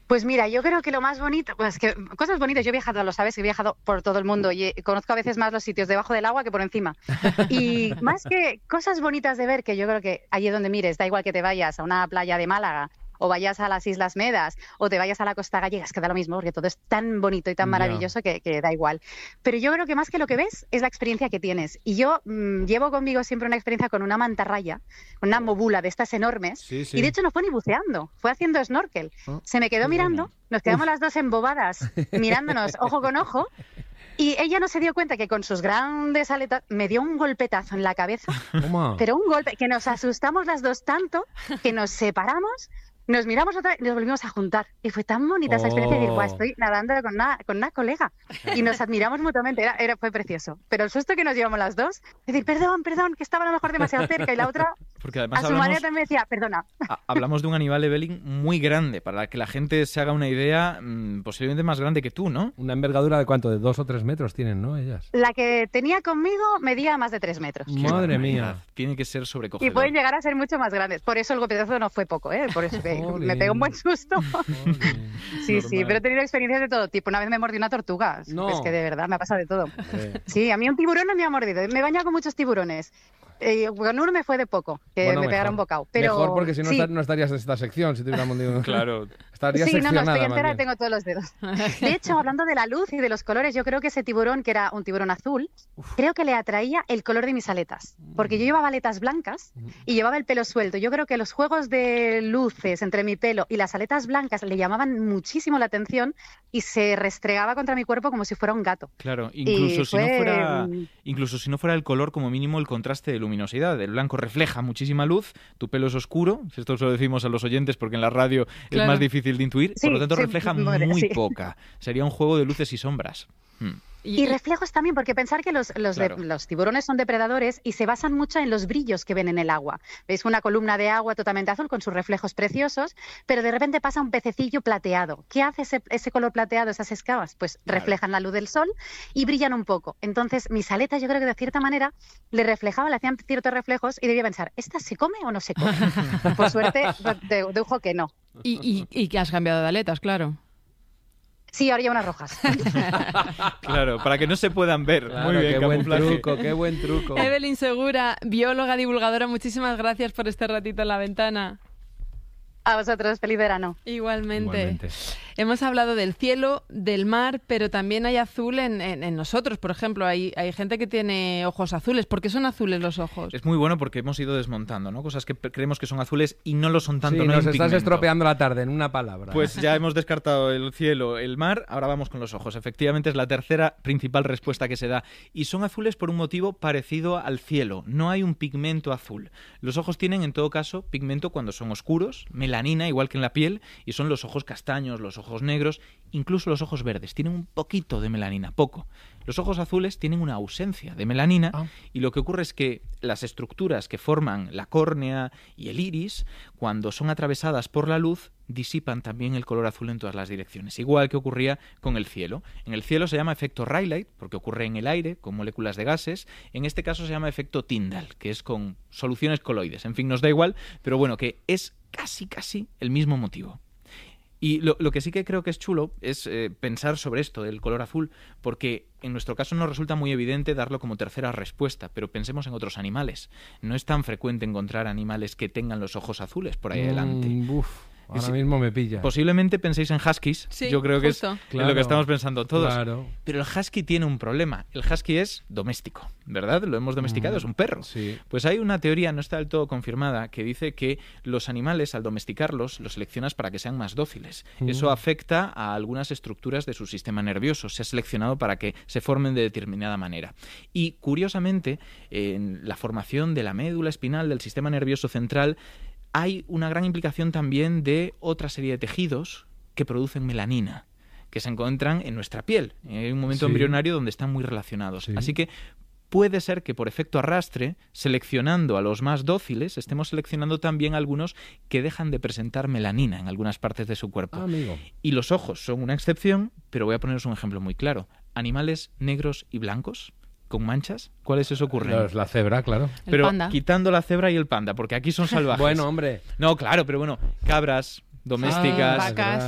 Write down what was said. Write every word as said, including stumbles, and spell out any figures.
Pues mira, yo creo que lo más bonito, pues que cosas bonitas, yo he viajado, lo sabes, he viajado por todo el mundo y he- conozco a veces más los sitios debajo del agua que por encima. Y más que cosas bonitas de ver, que yo creo que allí donde mires, da igual que te vayas a una playa de Málaga o vayas a las Islas Medas o te vayas a la Costa Gallega, es que da lo mismo, porque todo es tan bonito y tan Ya. maravilloso que, que da igual. Pero yo creo que más que lo que ves es la experiencia que tienes. Y yo mm, llevo conmigo siempre una experiencia con una mantarraya, con una mobula de estas enormes, Sí, sí. y de hecho no fue ni buceando, fue haciendo snorkel. Oh, Se me quedó qué mirando, bueno. nos quedamos las dos embobadas, mirándonos ojo con ojo, y ella no se dio cuenta que con sus grandes aletas me dio un golpetazo en la cabeza, Toma. pero un golpe que nos asustamos las dos tanto que nos separamos, nos miramos otra vez y nos volvimos a juntar. Y fue tan bonita esa experiencia de decir, Oh. "Buah, estoy nadando con una, con una colega". Y nos admiramos mutuamente, era, era, fue precioso. Pero el susto que nos llevamos las dos, decir, perdón, perdón, que estaba a lo mejor demasiado cerca, y la otra Porque además a su hablamos, manera también decía, perdona. a- hablamos de un animal, Evelyn, muy grande, para que la gente se haga una idea, mmm, posiblemente más grande que tú, ¿no? Una envergadura de cuánto, de dos o tres metros tienen, ¿no? Ellas. La que tenía conmigo medía más de tres metros. Qué Madre barbaridad. mía. Tiene que ser Y sobrecogedor. pueden llegar a ser mucho más grandes. Por eso el golpetazo no fue poco, ¿eh? Por eso que Jolín. me pegó un buen susto. Joder. Sí, sí, Normal. pero he tenido experiencias de todo tipo. Una vez me mordí una tortuga. No. Es que de verdad me ha pasado de todo. Eh, Sí, a mí un tiburón no me ha mordido. Me he bañado con muchos tiburones. Eh, con uno me fue de poco, que bueno, me pegara mejor. un bocado. Pero Mejor, porque si no, sí, esta- no estarías en esta sección, si te hubiéramos dicho. Claro. Estarías sí, no, no, seccionada, estoy más entera, bien. tengo todos los dedos. De hecho, hablando de la luz y de los colores, yo creo que ese tiburón, que era un tiburón azul, creo que le atraía el color de mis aletas. Porque yo llevaba aletas blancas y llevaba el pelo suelto. Yo creo que los juegos de luces entre mi pelo y las aletas blancas le llamaban muchísimo la atención y se restregaba contra mi cuerpo como si fuera un gato. Claro, incluso Y si no fue, fuera, mm, incluso si no fuera el color, como mínimo el contraste de luminosidad. El blanco refleja muchísima luz, tu pelo es oscuro, esto se lo decimos a los oyentes porque en la radio es Claro. más difícil de intuir, Sí, por lo tanto sí, refleja madre, muy sí. poca. Sería un juego de luces y sombras. Hmm. Y reflejos también, porque pensar que los, los, de- Claro. los tiburones son depredadores y se basan mucho en los brillos que ven en el agua. Veis una columna de agua totalmente azul con sus reflejos preciosos, pero de repente pasa un pececillo plateado. ¿Qué hace ese, ese color plateado, esas escamas? Pues Claro. reflejan la luz del sol y brillan un poco. Entonces, mis aletas, yo creo que de cierta manera le reflejaban, le hacían ciertos reflejos y debía pensar, ¿esta se come o no se come? Por suerte, dedujo que no. Y, y, y que has cambiado de aletas, claro. Sí, ahora lleva unas rojas. Claro, para que no se puedan ver. Claro, muy bien, qué buen camuflaje. truco, qué buen truco. Evelyn Segura, bióloga divulgadora, muchísimas gracias por este ratito en la ventana. A vosotros, feliz verano. Igualmente. Igualmente. Hemos hablado del cielo, del mar, pero también hay azul en, en, en nosotros. Por ejemplo, hay, hay gente que tiene ojos azules. ¿Por qué son azules los ojos? Es muy bueno porque hemos ido desmontando, ¿no? Cosas que pe- creemos que son azules y no lo son tanto. Sí, no hay nos un estás pigmento. estropeando la tarde, en una palabra. Pues ya hemos descartado el cielo, el mar, ahora vamos con los ojos. Efectivamente es la tercera principal respuesta que se da. Y son azules por un motivo parecido al cielo. No hay un pigmento azul. Los ojos tienen, en todo caso, pigmento cuando son oscuros, melanina, igual que en la piel, y son los ojos castaños, los ojos negros, incluso los ojos verdes. Tienen un poquito de melanina, poco. Los ojos azules tienen una ausencia de melanina Ah. y lo que ocurre es que las estructuras que forman la córnea y el iris, cuando son atravesadas por la luz, disipan también el color azul en todas las direcciones, igual que ocurría con el cielo. En el cielo se llama efecto Rayleigh, porque ocurre en el aire, con moléculas de gases. En este caso se llama efecto Tyndall, que es con soluciones coloides. En fin, nos da igual, pero bueno, que es casi, casi el mismo motivo. Y lo, lo que sí que creo que es chulo es eh, pensar sobre esto del color azul, porque en nuestro caso nos resulta muy evidente darlo como tercera respuesta, pero pensemos en otros animales. No es tan frecuente encontrar animales que tengan los ojos azules por ahí adelante. Mm, uf, ahora Sí. mismo me pilla. Posiblemente penséis en huskies, Sí, yo creo que justo. es en Claro. lo que estamos pensando todos. Claro. Pero el husky tiene un problema. El husky es doméstico, ¿verdad? Lo hemos domesticado, Mm, es un perro. sí. Pues hay una teoría, no está del todo confirmada, que dice que los animales, al domesticarlos, los seleccionas para que sean más dóciles. Mm. Eso afecta a algunas estructuras de su sistema nervioso. Se ha seleccionado para que se formen de determinada manera. Y, curiosamente, en la formación de la médula espinal del sistema nervioso central hay una gran implicación también de otra serie de tejidos que producen melanina, que se encuentran en nuestra piel. Hay un momento Sí. embrionario donde están muy relacionados. Sí. Así que puede ser que por efecto arrastre, seleccionando a los más dóciles, estemos seleccionando también a algunos que dejan de presentar melanina en algunas partes de su cuerpo. Ah, amigo. Y los ojos son una excepción, pero voy a poneros un ejemplo muy claro. Animales negros y blancos, con manchas, ¿cuáles os ocurren? Claro, es la cebra, claro. El Pero panda. quitando la cebra y el panda, porque aquí son salvajes. Bueno, hombre. No, claro, pero bueno, cabras, domésticas, Ah, vacas.